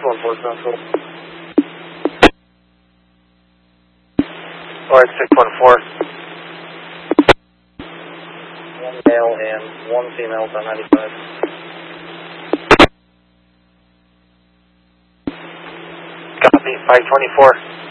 614 Central. Alright, 614. One male and one female on 95. Copy, 524.